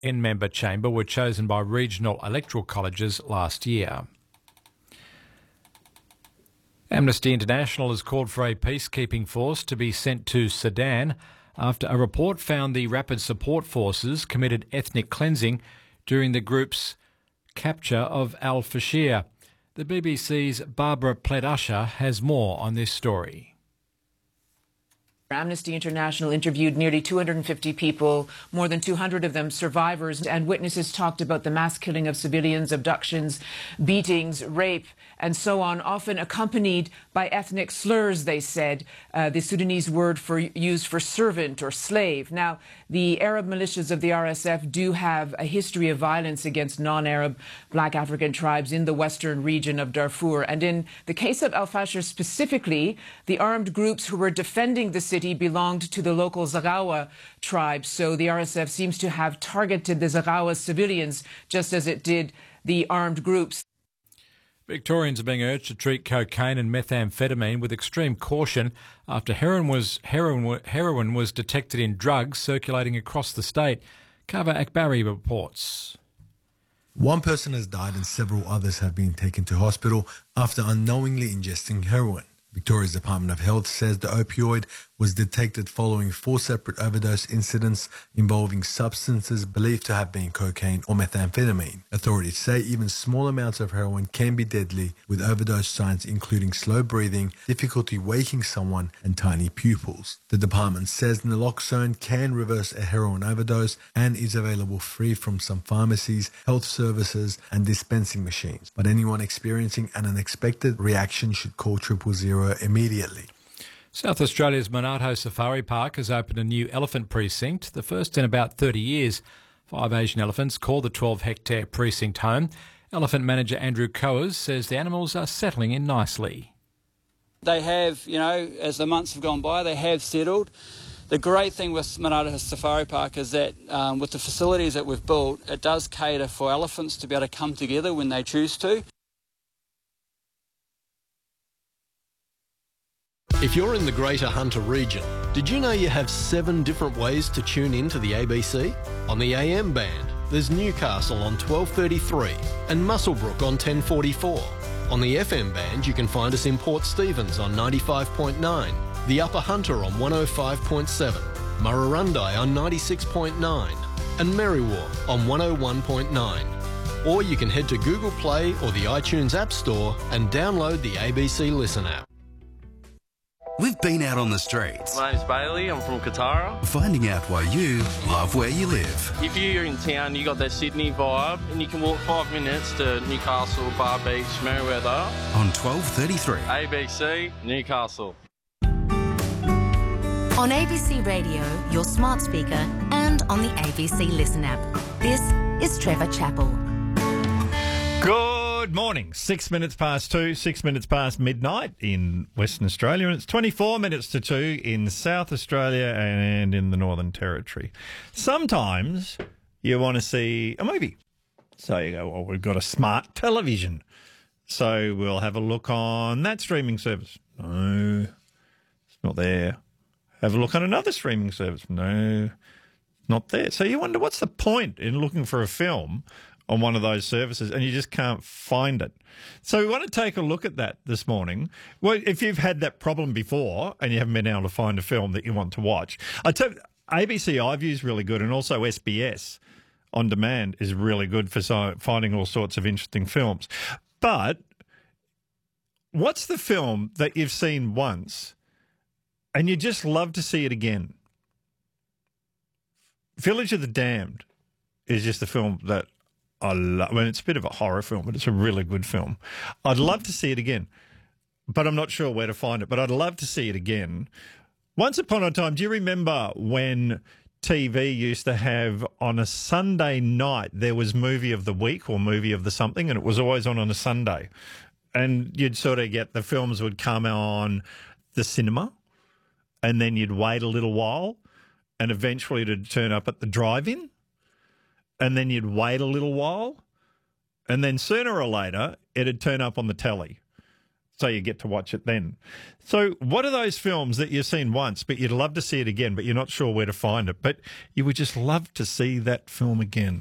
N-member chamber were chosen by regional electoral colleges last year. Amnesty International has called for a peacekeeping force to be sent to Sudan after a report found the Rapid Support Forces committed ethnic cleansing during the group's capture of al-Fashir. The BBC's Barbara Plett-Usher has more on this story. Amnesty International interviewed nearly 250 people, more than 200 of them survivors, and witnesses talked about the mass killing of civilians, abductions, beatings, rape, and so on, often accompanied by ethnic slurs, they said, the Sudanese word used for servant or slave. Now, the Arab militias of the RSF do have a history of violence against non-Arab black African tribes in the western region of Darfur. And in the case of al-Fashir specifically, the armed groups who were defending the city belonged to the local Zaghawa tribe. So the RSF seems to have targeted the Zaghawa civilians just as it did the armed groups. Victorians are being urged to treat cocaine and methamphetamine with extreme caution after heroin was detected in drugs circulating across the state. Kava Akbari reports. One person has died and several others have been taken to hospital after unknowingly ingesting heroin. Victoria's Department of Health says the opioid was detected following 4 separate overdose incidents involving substances believed to have been cocaine or methamphetamine. Authorities say even small amounts of heroin can be deadly, with overdose signs including slow breathing, difficulty waking someone, and tiny pupils. The department says naloxone can reverse a heroin overdose and is available free from some pharmacies, health services, and dispensing machines. But anyone experiencing an unexpected reaction should call 000 immediately. South Australia's Monarto Safari Park has opened a new elephant precinct, the first in about 30 years. 5 Asian elephants call the 12-hectare precinct home. Elephant manager Andrew Coers says the animals are settling in nicely. They have, as the months have gone by, they have settled. The great thing with Monarto Safari Park is that with the facilities that we've built, it does cater for elephants to be able to come together when they choose to. If you're in the Greater Hunter region, did you know you have 7 different ways to tune in to the ABC? On the AM band, there's Newcastle on 1233 and Muswellbrook on 1044. On the FM band, you can find us in Port Stephens on 95.9, the Upper Hunter on 105.7, Murrurundi on 96.9 and Merriwa on 101.9. Or you can head to Google Play or the iTunes App Store and download the ABC Listen app. We've been out on the streets. My name's Bailey, I'm from Katara. Finding out why you love where you live. If you're in town, you got that Sydney vibe, and you can walk 5 minutes to Newcastle, Bar Beach, Merewether. On 1233. ABC, Newcastle. On ABC Radio, your smart speaker, and on the ABC Listen app. This is Trevor Chappell. Good morning. 6 minutes past 2, 6 minutes past midnight in Western Australia, and it's 24 minutes to 2 in South Australia and in the Northern Territory. Sometimes you want to see a movie. So you go, well, we've got a smart television, so we'll have a look on that streaming service. No, it's not there. Have a look on another streaming service. No, not there. So you wonder, what's the point in looking for a film on one of those services and you just can't find it? So we want to take a look at that this morning. Well, if you've had that problem before and you haven't been able to find a film that you want to watch, I tell you, ABC iView is really good, and also SBS On Demand is really good for finding all sorts of interesting films. But what's the film that you've seen once and you just love to see it again? Village of the Damned is just a film that I love. I mean, it's a bit of a horror film, but it's a really good film. I'd love to see it again, but I'm not sure where to find it. But I'd love to see it again. Once upon a time, do you remember when TV used to have on a Sunday night, there was Movie of the Week or Movie of the something, and it was always on a Sunday. And you'd sort of get, the films would come on the cinema, and then you'd wait a little while, and eventually it'd turn up at the drive-in. And then you'd wait a little while, and then sooner or later, it'd turn up on the telly. So you get to watch it then. So what are those films that you've seen once, but you'd love to see it again, but you're not sure where to find it, but you would just love to see that film again?